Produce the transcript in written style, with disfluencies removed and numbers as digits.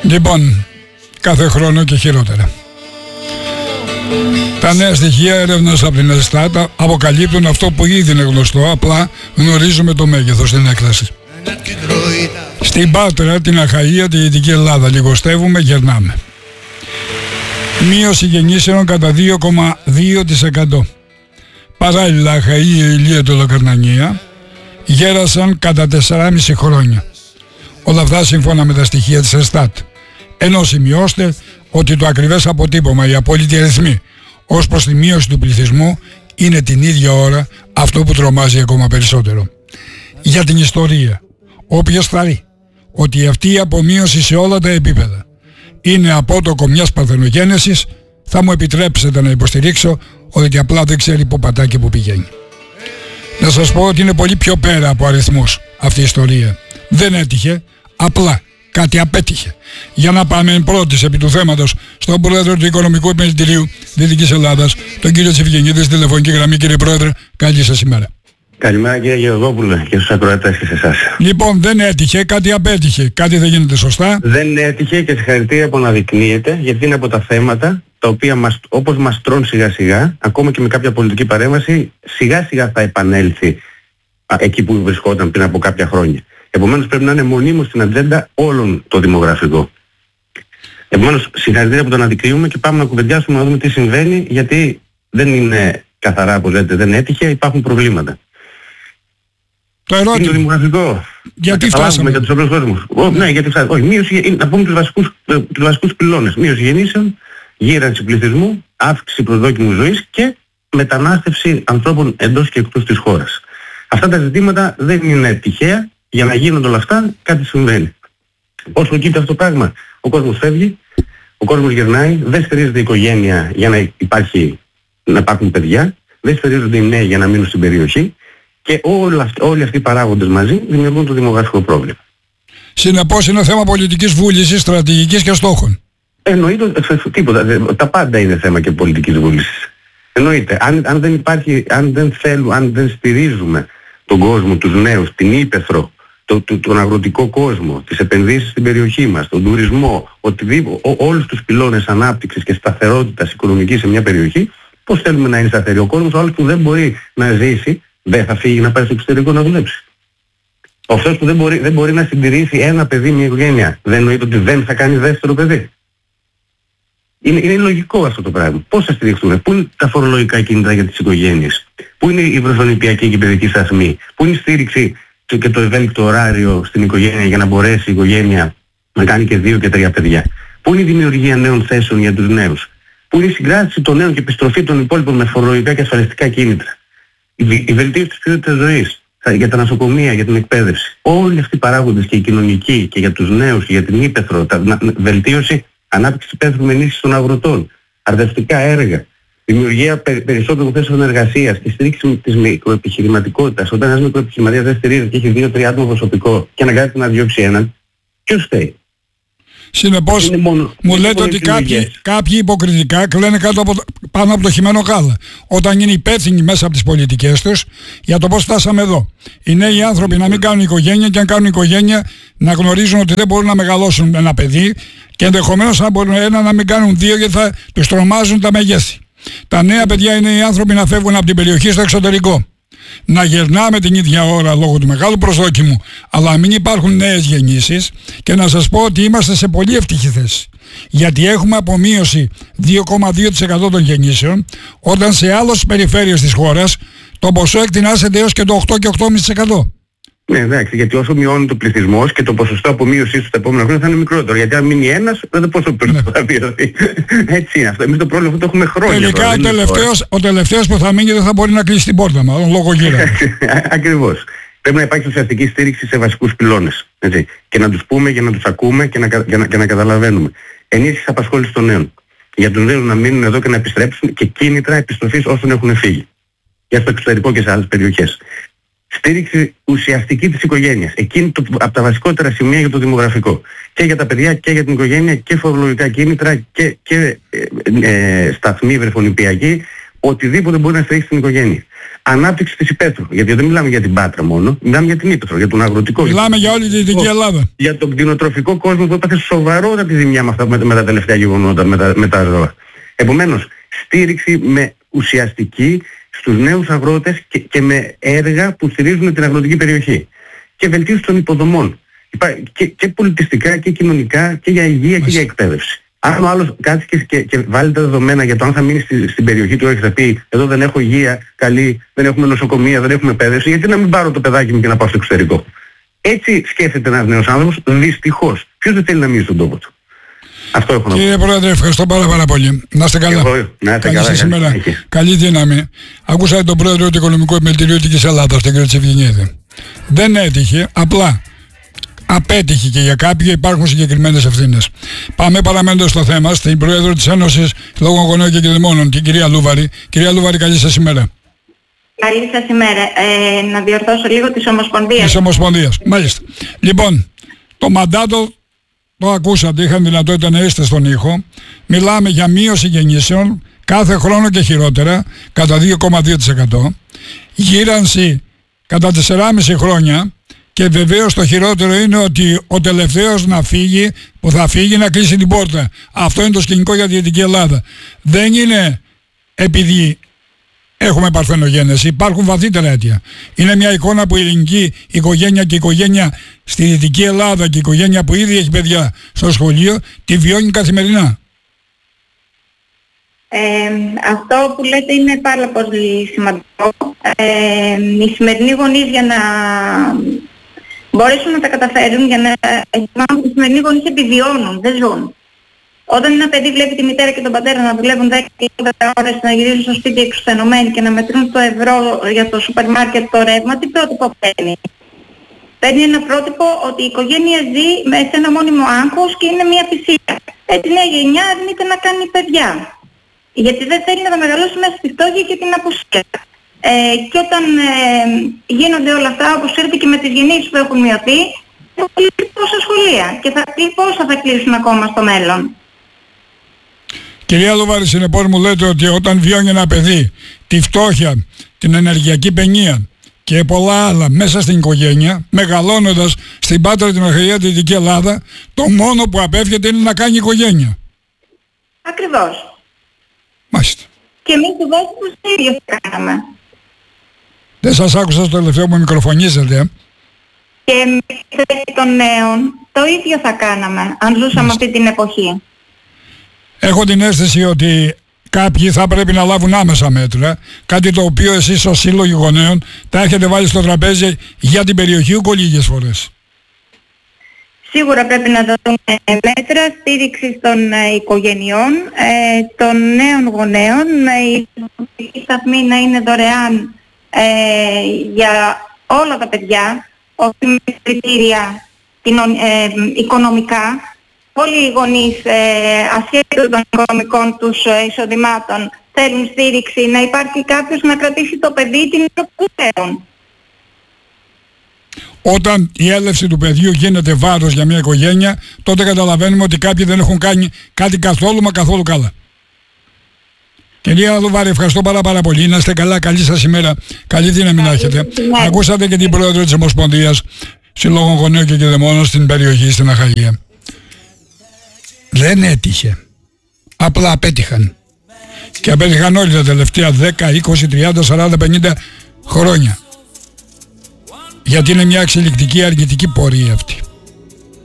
Λοιπόν, κάθε χρόνο και χειρότερα. Τα νέα στοιχεία έρευνας από την Ελστάτ αποκαλύπτουν αυτό που ήδη είναι γνωστό, απλά γνωρίζουμε το μέγεθος, την έκταση. Στην Πάτρα, την Αχαΐα, τη Δυτική Ελλάδα, λιγοστεύουμε, γερνάμε. Μείωση γεννήσεων κατά 2,2%. Παράλληλα, Αχαΐα, Ηλία και Λοκαρνανία γέρασαν κατά 4,5 χρόνια. Όλα αυτά σύμφωνα με τα στοιχεία της Ελστάτ. Ενώ σημειώστε ότι το ακριβές αποτύπωμα, οι απόλυτοι αριθμοί ως προς τη μείωση του πληθυσμού είναι την ίδια ώρα αυτό που τρομάζει ακόμα περισσότερο. Για την ιστορία, όποιος θα δει ότι αυτή η απομείωση σε όλα τα επίπεδα είναι απότοκο μιας παρθενογένεσης, θα μου επιτρέψετε να υποστηρίξω ότι απλά δεν ξέρει που πατά και που πηγαίνει. Να σας πω ότι είναι πολύ πιο πέρα από αριθμούς αυτή η ιστορία. Δεν έτυχε, απλά κάτι απέτυχε. Για να πάμε πρώτης επί του θέματος στον Πρόεδρο του Οικονομικού Επιμελητηρίου Δυτικής Ελλάδας, τον κύριο Τσιφγενίδη, στη τηλεφωνική γραμμή. Κύριε Πρόεδρε, καλή σας ημέρα. Καλημέρα κύριε Γεωργόπουλο και στους ακροατές και σε εσάς. Λοιπόν, δεν έτυχε, κάτι απέτυχε, κάτι δεν γίνεται σωστά. Δεν έτυχε και συγχαρητήρια που αναδεικνύεται, γιατί είναι από τα θέματα τα οποία όπως μας τρώνε σιγά σιγά, ακόμα και με κάποια πολιτική παρέμβαση, σιγά σιγά θα επανέλθει εκεί που βρισκόταν πριν από κάποια χρόνια. Επομένως πρέπει να είναι μονίμως στην ατζέντα όλων το δημογραφικό. Επομένως συγχαρητήρια που το αναδεικνύουμε και πάμε να κουβεντιάσουμε να δούμε τι συμβαίνει, γιατί δεν είναι καθαρά όπως λέτε, δεν έτυχε, υπάρχουν προβλήματα. Το ερώτημα. Είναι το δημογραφικό. Γιατί φτάσαμε. Για τους απλούς κόσμους. Ναι, γιατί φτάσαμε. Όχι, μείωση, να πούμε τους βασικούς πυλώνες. Μείωση γεννήσεων, γύρανση πληθυσμού, αύξηση προσδόκιμου ζωής και μετανάστευση ανθρώπων εντός και εκτός της χώρας. Αυτά τα ζητήματα δεν είναι τυχαία. Για να γίνονται όλα αυτά, κάτι συμβαίνει. Πώς προκύπτει αυτό το πράγμα? Ο κόσμος φεύγει, ο κόσμος γυρνάει, δεν στηρίζεται η οικογένεια για να υπάρχουν παιδιά, δεν στηρίζονται οι νέοι για να μείνουν στην περιοχή και όλοι αυτοί οι παράγοντες μαζί δημιουργούν το δημογραφικό πρόβλημα. Συνεπώς είναι θέμα πολιτικής βούλησης, στρατηγικής και στόχων. Εννοείται τίποτα. Τα πάντα είναι θέμα και πολιτικής βούλησης. Εννοείται. Αν δεν υπάρχει, αν δεν στηρίζουμε τον κόσμο, τους νέους, την ύπαιθρο, τον αγροτικό κόσμο, τις επενδύσεις στην περιοχή μας, τον τουρισμό, όλους τους πυλώνες ανάπτυξης και σταθερότητας οικονομικής σε μια περιοχή, πώς θέλουμε να είναι σταθερή? Ο κόσμος, ο άλλος που δεν μπορεί να ζήσει, δεν θα φύγει να πάει στο εξωτερικό να δουλέψει. Αυτός που δεν μπορεί να συντηρήσει ένα παιδί, μια οικογένεια, δεν εννοείται ότι δεν θα κάνει δεύτερο παιδί? Είναι λογικό αυτό το πράγμα. Πώς θα στηριχτούν? Πού είναι τα φορολογικά κίνητρα για τις οικογένειες? Πού είναι η βρεφονιπιακή και η παιδική σταθμή? Πού είναι η στήριξη και το ευέλικτο ωράριο στην οικογένεια για να μπορέσει η οικογένεια να κάνει και 2 και 3 παιδιά? Πού είναι η δημιουργία νέων θέσεων για τους νέους? Πού είναι η συγκράτηση των νέων και επιστροφή των υπόλοιπων με φορολογικά και ασφαλιστικά κίνητρα? Η βελτίωση της ποιότητας ζωής για τα νοσοκομεία, για την εκπαίδευση. Όλοι αυτοί οι παράγοντες, και οι κοινωνικοί και για τους νέους και για την ύπαιθρο, βελτίωση, ανάπτυξη υπαίθρου με ενίσχυση των αγροτών, αρδευτικά έργα, δημιουργία περισσότερων θέσεων εργασίας και στήριξη της μικροεπιχειρηματικότητας. Όταν ένας μικροεπιχειρηματίας δεν στηρίζεται και έχει 2-3 άτομα προσωπικό και αναγκάζεται να διώξει έναν, ποιος φταίει? Συνεπώς μου λέτε ότι κάποιοι υποκριτικά κλαίνε πάνω από το χυμένο γάλα, όταν είναι υπεύθυνοι μέσα από τις πολιτικές τους για το πώς φτάσαμε εδώ. Οι νέοι άνθρωποι να μην κάνουν οικογένεια, και αν κάνουν οικογένεια να γνωρίζουν ότι δεν μπορούν να μεγαλώσουν ένα παιδί, και ενδεχομένως αν μπορούν ένα να μην κάνουν 2, γιατί θα τους τρομάζουν τα μεγέθη. Τα νέα παιδιά είναι οι άνθρωποι να φεύγουν από την περιοχή στο εξωτερικό. Να γερνάμε την ίδια ώρα λόγω του μεγάλου προσδόκιμου, αλλά μην υπάρχουν νέες γεννήσεις, και να σας πω ότι είμαστε σε πολύ ευτυχή θέση. Γιατί έχουμε απομείωση 2,2% των γεννήσεων, όταν σε άλλες περιφέρειες της χώρας το ποσό εκτινάσεται έως και το 8 και 8,5%. Ναι, εντάξει, γιατί όσο μειώνει το πληθυσμός και το ποσοστό απομείωσης του τα επόμενα χρόνια θα είναι μικρότερο. Γιατί αν μείνει ένας, δεν θα πόσο περισσότερο θα μειωθεί. Έτσι είναι αυτό. Εμείς το πρόβλημα αυτό το έχουμε χρόνια. Τελικά ο τελευταίος που θα μείνει δεν θα μπορεί να κλείσει την πόρτα, μάλλον λόγω γύρω. Ακριβώς. Πρέπει να υπάρχει ουσιαστική στήριξη σε βασικούς πυλώνες. Έτσι. Και να τους πούμε και να τους ακούμε και να καταλαβαίνουμε. Ενίσχυση απασχόλησης των νέων. Για τους νέους να μείνουν εδώ και να επιστρέψουν, και κίνητρα επιστροφής όσων έχουν φύγει. Και στο εξωτερικό και σε άλλες περιοχές. Στήριξη ουσιαστική της οικογένειας. Εκείνη από τα βασικότερα σημεία για το δημογραφικό. Και για τα παιδιά και για την οικογένεια, και φορολογικά κίνητρα και σταθμοί βρεφονιπιακοί. οτιδήποτε μπορεί να στηρίξει την οικογένεια. Ανάπτυξη της υπαίθρου. Γιατί δεν μιλάμε για την Πάτρα μόνο, μιλάμε για την Ήπεθρο, για τον αγροτικό. Μιλάμε για όλη τη Δυτική Ελλάδα. Για τον κτηνοτροφικό κόσμο που έπαθε σοβαρότατη ζημιά με τα τελευταία γεγονότα, με τα ζώα. Επομένως, στήριξη με ουσιαστική στους νέους αγρότες και με έργα που στηρίζουν την αγροτική περιοχή. Και βελτίωση των υποδομών. Και πολιτιστικά και κοινωνικά και για υγεία και για εκπαίδευση. Αν ο άλλος κάτσει και βάλει τα δεδομένα για το αν θα μείνει στην περιοχή του, θα πει εδώ δεν έχω υγεία καλή, δεν έχουμε νοσοκομεία, δεν έχουμε εκπαίδευση, γιατί να μην πάρω το παιδάκι μου και να πάω στο εξωτερικό. Έτσι σκέφτεται ένας νέος άνθρωπος, δυστυχώς. Ποιος δεν θέλει να μείνει στον τόπο του. Αυτό έχω να πω. Κύριε Πρόεδρε, ευχαριστώ πάρα πολύ. Να είστε καλά. Καλή σας ημέρα. Καλή δύναμη. Ακούσατε τον Πρόεδρο του Οικονομικού Επιμελητηρίου της Ελλάδας, τον κ. Τσιβγενίδη. Δεν έτυχε, απλά απέτυχε και για κάποιοι υπάρχουν συγκεκριμένες ευθύνες. Πάμε παραμένοντας στο θέμα, στην Πρόεδρο της Ένωσης Λόγων Γονέων και Κεδεμόνων, την κυρία Λούβαρη. Κυρία Λούβαρη, καλή σας ημέρα. Καλή σας ημέρα. Να διορθώσω λίγο της Ομοσπονδίας. Της Ομοσπονδίας, μάλιστα. Λοιπόν, το μαντάτο το ακούσατε, είχαν δυνατότητα να είστε στον ήχο. Μιλάμε για μείωση γεννήσεων κάθε χρόνο και χειρότερα, κατά 2,2%. Γύρανση κατά 4,5 χρόνια. Και βεβαίως το χειρότερο είναι ότι ο τελευταίος να φύγει, που θα φύγει, να κλείσει την πόρτα. Αυτό είναι το σκηνικό για τη Δυτική Ελλάδα. Δεν είναι επειδή έχουμε παρθενογένεση, υπάρχουν βαθύτερα αίτια. Είναι μια εικόνα που η ελληνική οικογένεια και η οικογένεια στη Δυτική Ελλάδα και η οικογένεια που ήδη έχει παιδιά στο σχολείο τη βιώνει καθημερινά. Αυτό που λέτε είναι πάρα πολύ σημαντικό. Οι σημερινοί γονείς για να μπορέσουν να τα καταφέρουν, για να οι σημερινοί γονείς επιβιώνουν, δεν ζουν. Όταν ένα παιδί βλέπει τη μητέρα και τον πατέρα να δουλεύουν 10 ώρες, να γυρίζουν στο σπίτι εξουθενωμένοι και να μετρούν το ευρώ για το σούπερ μάρκετ το ρεύμα, τι πρότυπο παίρνει? Παίρνει ένα πρότυπο ότι η οικογένεια ζει σε ένα μόνιμο άγχος και είναι μια θυσία. Έτσι η νέα γενιά αρνείται να κάνει παιδιά. Γιατί δεν θέλει να τα μεγαλώσει μέσα στη φτώχεια και την απουσία. Και όταν γίνονται όλα αυτά, όπως ξέρετε και με τις γεννήσεις που έχουν μειωθεί, θα κλείσει πόσα σχολεία και πόσα θα κλείσουν ακόμα στο μέλλον. Κυρία Λούβαρη, συνεπώς μου λέτε ότι όταν βιώνει ένα παιδί τη φτώχεια, την ενεργειακή παινία και πολλά άλλα μέσα στην οικογένεια, μεγαλώνοντας στην Πάτρα, την Αχαΐα, τη Δυτική Ελλάδα, το μόνο που απέφυγεται είναι να κάνει οικογένεια. Ακριβώς. Μάλιστα. Και εμείς του δώσουμε το ίδιο θα κάναμε. Δεν σας άκουσα στο τελευταίο μου μικροφωνήσετε. Και με των νέων το ίδιο θα κάναμε αν ζούσαμε αυτή την εποχή. Έχω την αίσθηση ότι κάποιοι θα πρέπει να λάβουν άμεσα μέτρα, κάτι το οποίο εσείς ως σύλλογοι γονέων τα έχετε βάλει στο τραπέζι για την περιοχή ούκο λίγες φορές. Σίγουρα πρέπει να δοθούν μέτρα στήριξης των οικογενειών, των νέων γονέων, η σταθμή να είναι δωρεάν για όλα τα παιδιά, όχι με κριτήρια οικονομικά. Όλοι οι γονείς, ασχέτως των οικονομικών τους εισοδημάτων, θέλουν στήριξη, να υπάρχει κάποιος να κρατήσει το παιδί την οικογένεια. Όταν η έλευση του παιδιού γίνεται βάρος για μια οικογένεια, τότε καταλαβαίνουμε ότι κάποιοι δεν έχουν κάνει κάτι καθόλου καλά. Κυρία Λούβαρη, ευχαριστώ πάρα πολύ. Να είστε καλά, καλή σας ημέρα, καλή δύναμη να έχετε. Ακούσατε και την Πρόεδρο της Ομοσπονδίας Συλλόγων Γονέων και Κεδεμόνων στην περιοχή, στην Αχαΐα. Δεν έτυχε. Απλά απέτυχαν. Και απέτυχαν όλοι τα τελευταία 10, 20, 30, 40, 50 χρόνια. Γιατί είναι μια εξελικτική, αργητική πορεία αυτή.